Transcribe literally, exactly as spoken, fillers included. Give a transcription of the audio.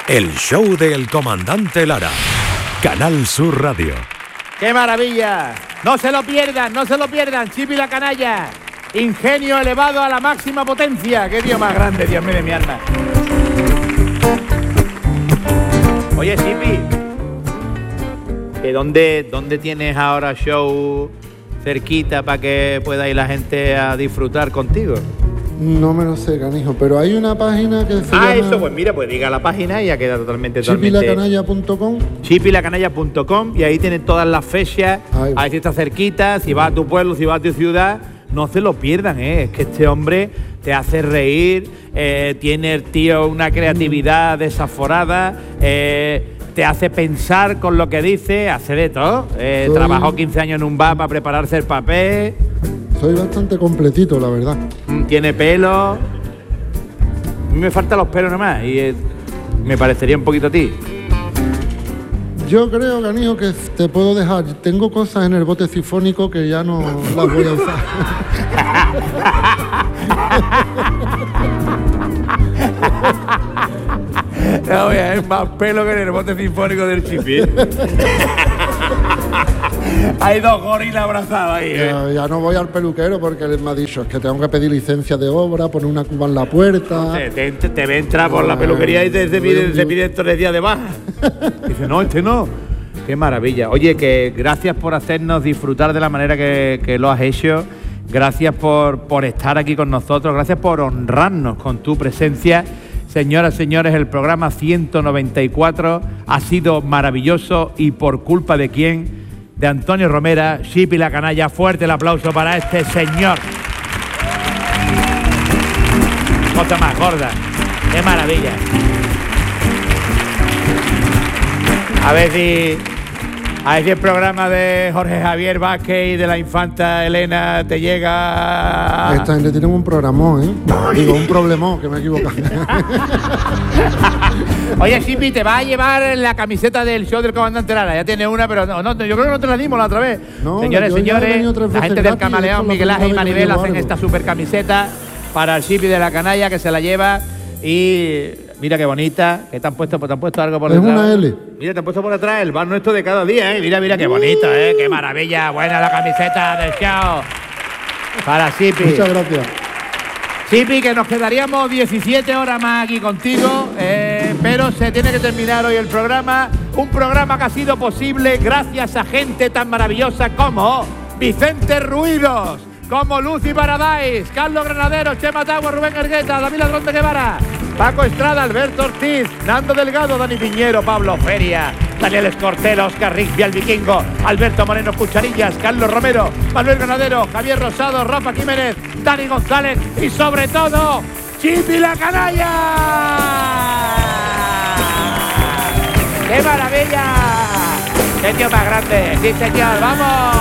El show del comandante Lara. Canal Sur Radio. ¡Qué maravilla! No se lo pierdan, no se lo pierdan. Chipi la canalla. Ingenio elevado a la máxima potencia. ¡Qué tío más grande, Dios mío de mi alma! Oye, Chipi, ¿que dónde, ¿dónde tienes ahora show cerquita para que pueda ir la gente a disfrutar contigo? No me lo sé, canijo, pero hay una página que se ah, llama... eso, pues mira, pues diga la página y ya queda totalmente... chipi la canalla punto com chipi la canalla punto com y ahí tienen todas las fechas, ahí, ahí si está cerquita, si vas a tu pueblo, si vas a tu ciudad, no se lo pierdan, ¿eh? Es que este hombre te hace reír, eh, tiene el tío una creatividad desaforada, eh, te hace pensar con lo que dice, hace de todo. Eh, Soy... Trabajó quince años en un bar para prepararse el papel. Soy bastante completito, la verdad. Tiene pelo. A mí me faltan los pelos nomás y eh, me parecería un poquito a ti. Yo creo, canijo, que te puedo dejar. Tengo cosas en el bote sifónico que ya no las voy a usar. No, oye, es más pelo que en el bote sinfónico del Chipi. Hay dos gorilas abrazados ahí. ¿eh? Ya, ya no voy al peluquero porque él me ha dicho es que tengo que pedir licencia de obra, poner una cuba en la puerta. Te, te, te, te ve entrar por la peluquería y te, te pide, te pide tres días de baja. Dice, no, este no. Qué maravilla. Oye, que gracias por hacernos disfrutar de la manera que, que lo has hecho. Gracias por, por estar aquí con nosotros. Gracias por honrarnos con tu presencia. Señoras, señores, el programa ciento noventa y cuatro ha sido maravilloso y por culpa de quién, de Antonio Romera, Chipi la canalla. Fuerte el aplauso para este señor. Cosa más gorda. Qué maravilla. A ver si, a ver si el programa de Jorge Javier Vázquez y de la infanta Elena te llega. Esta gente tiene un programón, ¿eh? Digo, un problemón, que me he equivocado. Oye, Chipi, te va a llevar la camiseta del show del comandante Lara. Ya tiene una, pero no, no, yo creo que no te la dimos la otra vez. No, señores, señores, la gente del Camaleón, Miguel Ángel y Maribel hacen esta super camiseta para el Chipi de la canalla, que se la lleva. Y mira qué bonita, que te han puesto, te han puesto algo por es detrás. Es una L. Mira, te han puesto por detrás el bar nuestro de cada día, ¿eh? Mira, mira qué bonito, ¿eh? Qué maravilla, buena la camiseta del show para Chipi. Muchas gracias. Chipi, que nos quedaríamos diecisiete horas más aquí contigo, eh, pero se tiene que terminar hoy el programa. Un programa que ha sido posible gracias a gente tan maravillosa como Vicente Ruidos, como Lucy Paradise, Carlos Granadero, Chema Tagua, Rubén Ergueta, David Ladrón de Guevara, Paco Estrada, Alberto Ortiz, Nando Delgado, Dani Piñero, Pablo Feria, Daniel Escortel, Oscar Rigby, el Vikingo, Alberto Moreno Cucharillas, Carlos Romero, Manuel Granadero, Javier Rosado, Rafa Jiménez, Dani González y sobre todo, Chipi la canalla. ¡Qué maravilla! ¡Qué tío más grande! ¡Sí, señor! ¡Vamos!